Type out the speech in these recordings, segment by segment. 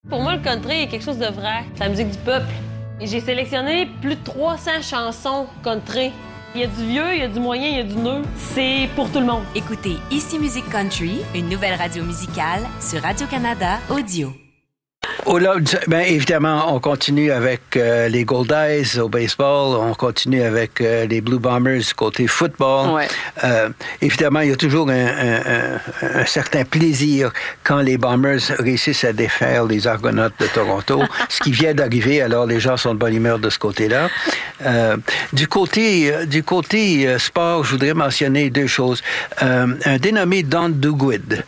Pour moi, le country est quelque chose de vrai. C'est la musique du peuple. Et j'ai sélectionné plus de 300 chansons country. Il y a du vieux, il y a du moyen, il y a du neuf. C'est pour tout le monde. Écoutez Ici Musique Country, une nouvelle radio musicale sur Radio-Canada Audio. Évidemment, on continue avec les Goldies au baseball, on continue avec les Blue Bombers côté football. Ouais. Évidemment, il y a toujours un certain plaisir quand les Bombers réussissent à défaire les Argonautes de Toronto, ce qui vient d'arriver, alors les gens sont de bonne humeur de ce côté-là. Du côté sport, je voudrais mentionner deux choses. Un dénommé Don Duguid,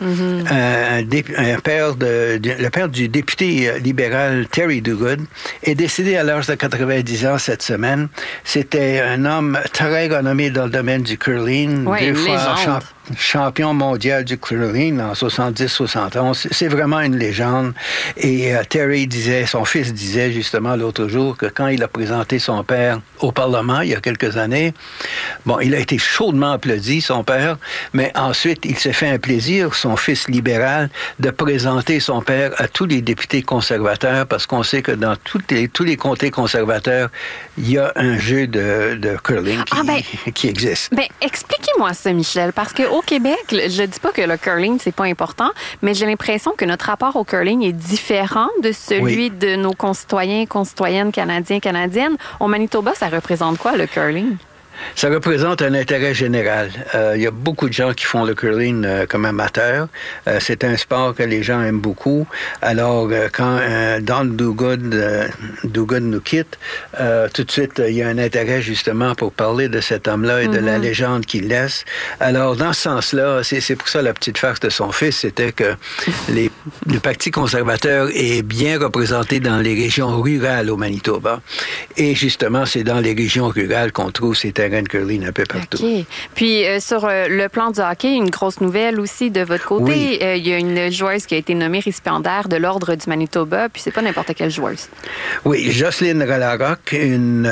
le père du député libéral Terry Duguid, est décédé à l'âge de 90 ans cette semaine. C'était un homme très renommé dans le domaine du curling, deux fois champion mondial du curling en 70-71. C'est vraiment une légende. Et Terry son fils disait justement l'autre jour que quand il a présenté son père au Parlement il y a quelques années, bon, il a été chaudement applaudi, son père, mais ensuite il s'est fait un plaisir, son fils libéral, de présenter son père à tous les députés conservateurs, parce qu'on sait que dans tous les comtés conservateurs, il y a un jeu de curling qui existe. Expliquez-moi ça, Michel, parce qu'au Québec, je dis pas que le curling, c'est pas important, mais j'ai l'impression que notre rapport au curling est différent de celui de nos concitoyens et concitoyennes canadiennes. Au Manitoba, ça représente quoi, le curling? Ça représente un intérêt général. Il y a beaucoup de gens qui font le curling comme amateurs. C'est un sport que les gens aiment beaucoup. Alors, quand Don Duguid nous quitte, tout de suite, il y a un intérêt justement pour parler de cet homme-là et de la légende qu'il laisse. Alors, dans ce sens-là, c'est pour ça la petite farce de son fils, c'était que le Parti conservateur est bien représenté dans les régions rurales au Manitoba. Et justement, c'est dans les régions rurales qu'on trouve ces terrains de curling un peu partout. OK. Puis, sur le plan du hockey, une grosse nouvelle aussi de votre côté. Oui. Il y a une joueuse qui a été nommée récipiendaire de l'Ordre du Manitoba, puis c'est pas n'importe quelle joueuse. Oui, Jocelyne Ralaroque, une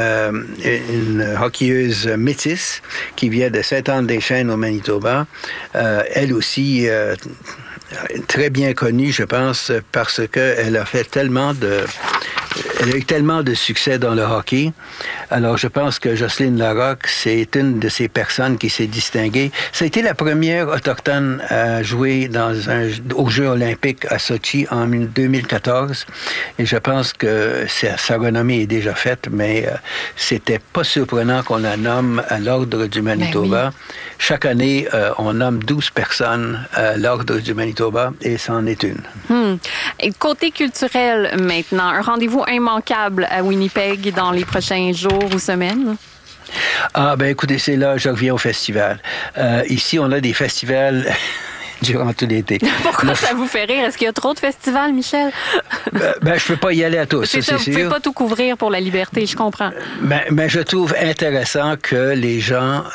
hockeyeuse métisse qui vient de Sainte-Anne-des-Chênes au Manitoba. Elle aussi, très bien connue, je pense, parce qu'elle a fait elle a eu tellement de succès dans le hockey. Alors, je pense que Jocelyne Larocque, c'est une de ces personnes qui s'est distinguée. Ça a été la première autochtone à jouer aux Jeux olympiques à Sochi en 2014. Et je pense que sa renommée est déjà faite, mais c'était pas surprenant qu'on la nomme à l'Ordre du Manitoba. Oui. Chaque année, on nomme 12 personnes à l'Ordre du Manitoba et c'en est une. Et côté culturel, maintenant, un rendez-vous immanquable à Winnipeg dans les prochains jours ou semaines? Écoutez, c'est là, je reviens au festival. Ici, on a des festivals durant tout l'été. Pourquoi ça vous fait rire? Est-ce qu'il y a trop de festivals, Michel? Je peux pas y aller à tous, c'est sûr. Vous ne pouvez pas tout couvrir pour la liberté, je comprends. Mais je trouve intéressant que les gens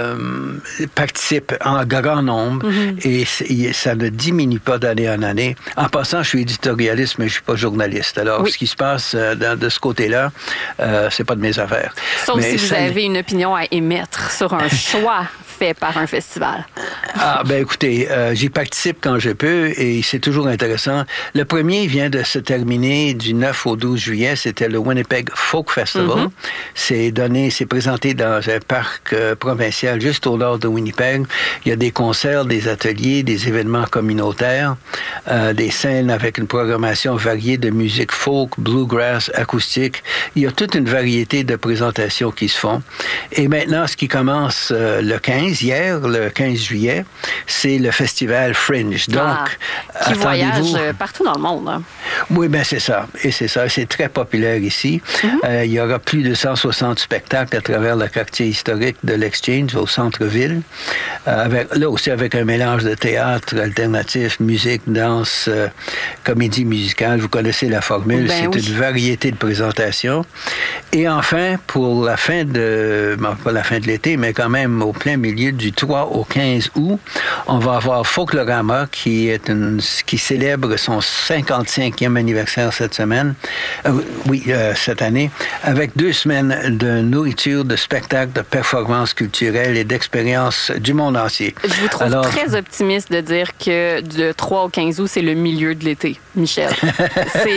participent en grand nombre et ça ne diminue pas d'année en année. En passant, je suis éditorialiste, mais je suis pas journaliste. Alors, ce qui se passe de ce côté-là, c'est pas de mes affaires. Sauf si vous avez une opinion à émettre sur un choix fait par un festival. Écoutez, j'y participe quand je peux et c'est toujours intéressant. Le premier vient de se terminer du 9 au 12 juillet. C'était le Winnipeg Folk Festival. C'est présenté dans un parc provincial juste au nord de Winnipeg. Il y a des concerts, des ateliers, des événements communautaires, des scènes avec une programmation variée de musique folk, bluegrass, acoustique. Il y a toute une variété de présentations qui se font. Et maintenant, ce qui commence le 15 juillet, c'est le festival Fringe. Donc, qui voyage partout dans le monde. Hein. Oui, c'est ça. Et c'est ça. C'est très populaire ici. Il y aura plus de 160 spectacles à travers le quartier historique de l'Exchange au centre-ville. Là aussi, avec un mélange de théâtre alternatif, musique, danse, comédie musicale. Vous connaissez la formule. C'est une variété de présentations. Et enfin, pour la fin pas la fin de l'été, mais quand même au plein milieu du 3 au 15 août, on va avoir Folklorama qui célèbre son 55e anniversaire cette année, avec 2 semaines de nourriture, de spectacles, de performances culturelles et d'expériences du monde entier. Je vous trouve très optimiste de dire que de 3 au 15 août, c'est le milieu de l'été, Michel.